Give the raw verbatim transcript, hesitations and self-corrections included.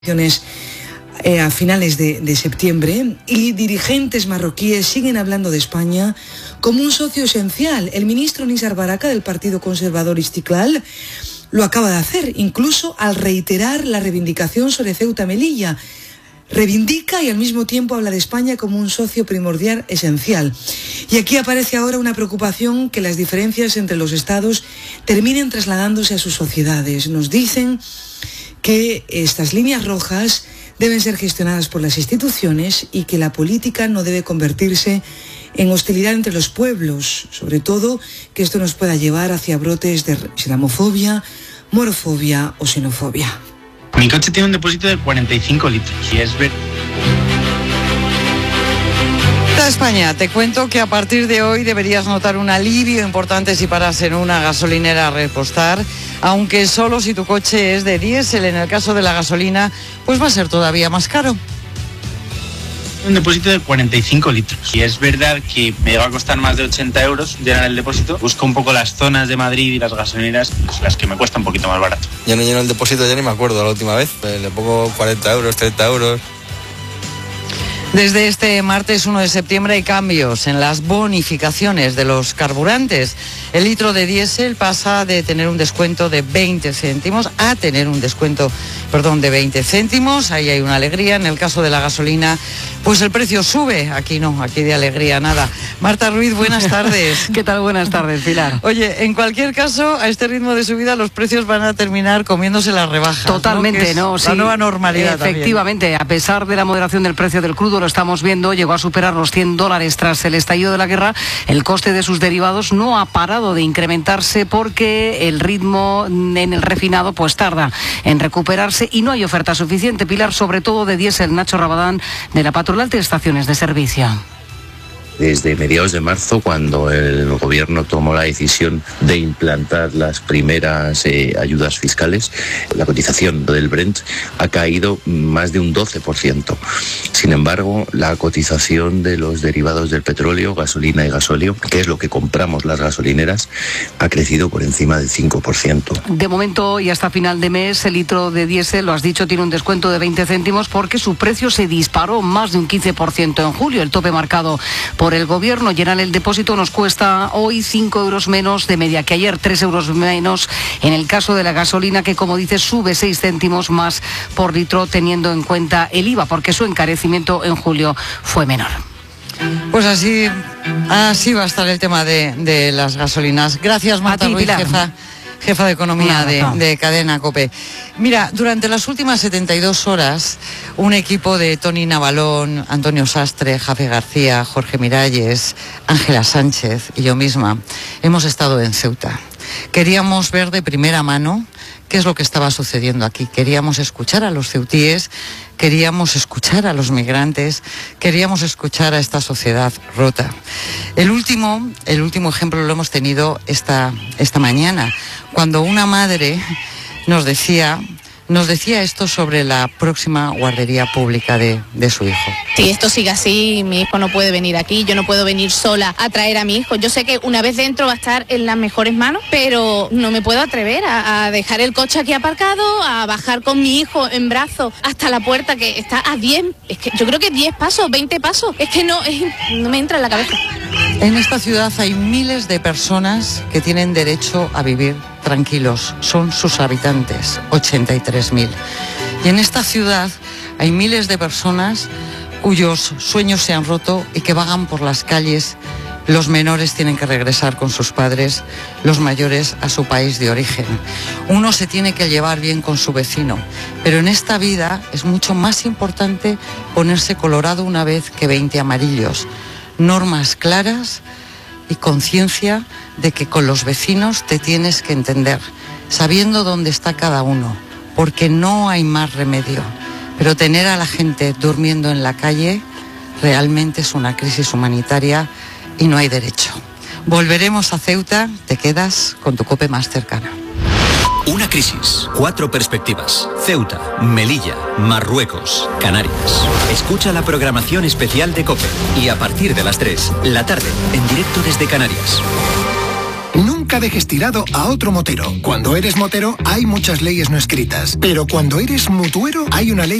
Eh, a finales de, de septiembre, y dirigentes marroquíes siguen hablando de España como un socio esencial. El ministro Nizar Baraka del Partido Conservador Istiklal lo acaba de hacer, incluso al reiterar la reivindicación sobre Ceuta Melilla. Reivindica y al mismo tiempo habla de España como un socio primordial esencial. Y aquí aparece ahora una preocupación que las diferencias entre los estados terminen trasladándose a sus sociedades. Nos dicen que estas líneas rojas deben ser gestionadas por las instituciones y que la política no debe convertirse en hostilidad entre los pueblos, sobre todo que esto nos pueda llevar hacia brotes de islamofobia, morofobia o xenofobia. Mi coche tiene un depósito de cuarenta y cinco litros y es ver... España, te cuento que a partir de hoy deberías notar un alivio importante si paras en una gasolinera a repostar, aunque solo si tu coche es de diésel. En el caso de la gasolina, pues va a ser todavía más caro. Un depósito de cuarenta y cinco litros y es verdad que me va a costar más de ochenta euros llenar el depósito. Busco un poco las zonas de Madrid y las gasolineras, pues las que me cuesta un poquito más barato. Ya no lleno el depósito, ya ni me acuerdo la última vez. Le pongo cuarenta euros, treinta euros. Desde este martes uno de septiembre hay cambios en las bonificaciones de los carburantes. El litro de diésel pasa de tener un descuento de veinte céntimos a tener un descuento, perdón, de veinte céntimos. Ahí hay una alegría. En el caso de la gasolina, pues el precio sube. Aquí no, aquí de alegría nada. Marta Ruiz, buenas tardes. ¿Qué tal? Buenas tardes, Pilar. Oye, en cualquier caso, a este ritmo de subida los precios van a terminar comiéndose las rebajas. Totalmente, ¿no? ¿no? Sí, la nueva normalidad. Efectivamente, también. A pesar de la moderación del precio del crudo, lo estamos viendo, llegó a superar los cien dólares tras el estallido de la guerra. El coste de sus derivados no ha parado de incrementarse porque el ritmo en el refinado pues tarda en recuperarse y no hay oferta suficiente, Pilar, sobre todo de diésel. Nacho Rabadán, de la Patronal de Estaciones de Servicio. Desde mediados de marzo, cuando el gobierno tomó la decisión de implantar las primeras eh, ayudas fiscales, la cotización del Brent ha caído más de un doce por ciento. Sin embargo, la cotización de los derivados del petróleo, gasolina y gasóleo, que es lo que compramos las gasolineras, ha crecido por encima del cinco por ciento. De momento y hasta final de mes, el litro de diésel, lo has dicho, tiene un descuento de veinte céntimos porque su precio se disparó más de un quince por ciento en julio. El tope marcado por el gobierno. Llenar el depósito nos cuesta hoy cinco euros menos de media que ayer, tres euros menos en el caso de la gasolina, que como dices sube seis céntimos más por litro teniendo en cuenta el I V A, porque su encarecimiento en julio fue menor. Pues así, así va a estar el tema de, de las gasolinas. Gracias, Marta Ruiz, jefa. Jefa de Economía de, de Cadena COPE. Mira, durante las últimas setenta y dos horas, un equipo de Toni Navalón, Antonio Sastre, Jafe García, Jorge Miralles, Ángela Sánchez y yo misma hemos estado en Ceuta. Queríamos ver de primera mano qué es lo que estaba sucediendo aquí. Queríamos escuchar a los ceutíes, queríamos escuchar a los migrantes, queríamos escuchar a esta sociedad rota. El último, el último ejemplo lo hemos tenido esta, esta mañana, cuando una madre nos decía... Nos decía esto sobre la próxima guardería pública de, de su hijo. Si esto sigue así, mi hijo no puede venir aquí, yo no puedo venir sola a traer a mi hijo. Yo sé que una vez dentro va a estar en las mejores manos, pero no me puedo atrever a, a dejar el coche aquí aparcado, a bajar con mi hijo en brazos hasta la puerta que está a diez, es que yo creo que diez pasos, veinte pasos, es que no, es, no me entra en la cabeza. En esta ciudad hay miles de personas que tienen derecho a vivir tranquilos, son sus habitantes, ochenta y tres mil. Y en esta ciudad hay miles de personas cuyos sueños se han roto y que vagan por las calles. Los menores tienen que regresar con sus padres, los mayores a su país de origen. Uno se tiene que llevar bien con su vecino, pero en esta vida es mucho más importante ponerse colorado una vez que veinte amarillos. Normas claras y conciencia de que con los vecinos te tienes que entender, sabiendo dónde está cada uno, porque no hay más remedio. Pero tener a la gente durmiendo en la calle realmente es una crisis humanitaria y no hay derecho. Volveremos a Ceuta, te quedas con tu COPE más cercana. Una crisis, cuatro perspectivas. Ceuta, Melilla, Marruecos, Canarias. Escucha la programación especial de COPE y a partir de las tres, la tarde, en directo desde Canarias. Nunca nunca dejes tirado a otro motero. Cuando eres motero hay muchas leyes no escritas, pero cuando eres mutuero hay una ley